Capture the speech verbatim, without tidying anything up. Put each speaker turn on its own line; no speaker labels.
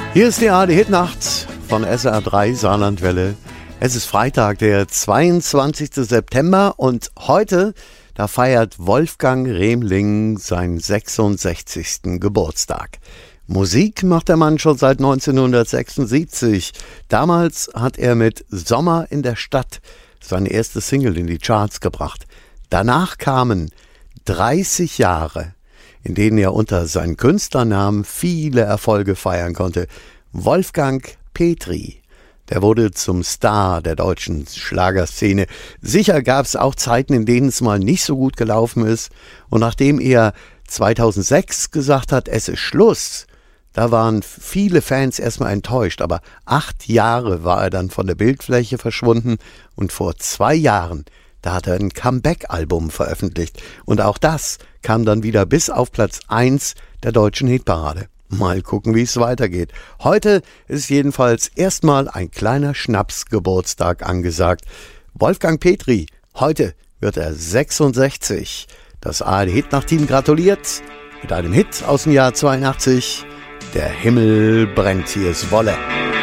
Hier ist die A R D-Hitnacht von S R drei Saarlandwelle. Es ist Freitag, der zweiundzwanzigste September und heute, da feiert Wolfgang Remling seinen sechsundsechzigsten Geburtstag. Musik macht der Mann schon seit neunzehnhundertsechsundsiebzig. Damals hat er mit Sommer in der Stadt seine erste Single in die Charts gebracht. Danach kamen dreißig Jahre, in denen er unter seinem Künstlernamen viele Erfolge feiern konnte. Wolfgang Petri, der wurde zum Star der deutschen Schlagerszene. Sicher gab es auch Zeiten, in denen es mal nicht so gut gelaufen ist. Und nachdem er zweitausendsechs gesagt hat, es ist Schluss, da waren viele Fans erstmal enttäuscht. Aber acht Jahre war er dann von der Bildfläche verschwunden und vor zwei Jahren da hat er ein Comeback-Album veröffentlicht. Und auch das kam dann wieder bis auf Platz eins der deutschen Hitparade. Mal gucken, wie es weitergeht. Heute ist jedenfalls erstmal ein kleiner Schnapsgeburtstag angesagt. Wolfgang Petri, heute wird er sechsundsechzig. Das A R D-Hitnacht-Team gratuliert mit einem Hit aus dem Jahr zweiundachtzig. Der Himmel brennt, hier ist Wolle.